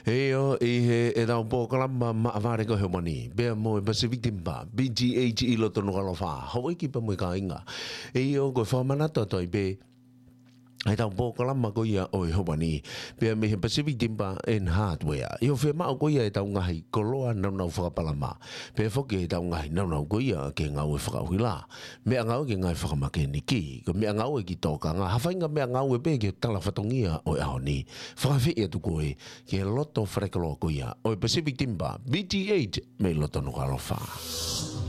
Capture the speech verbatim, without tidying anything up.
Eo i he e dau po kalama ma avare ko he mani. Bea mo e Pacific Timber, B G H i lo tonu kalofa. Hawaii ki pa mo ka inga. Eo ko whamanato toi be ai tau po kalama ko ia o e hopani. Pea me he Pacific Timber and Hardware. Io whe mao ko ia e tau ngahi koloa nau nau whakapalama. Pea whoke e tau ngahi nau nau ko ia ke ngau e whakauhila. Mea ngau ke ngai whakamake ni ki. Ko mea ngau e ki toka ngā. Hawhainga mea ngau e pe ke tala whatongia o e ahoni. Whakawhi e tu koe ke loto wharekaloa ko ia o e Pacific Timber. B T H me loto nukalofa.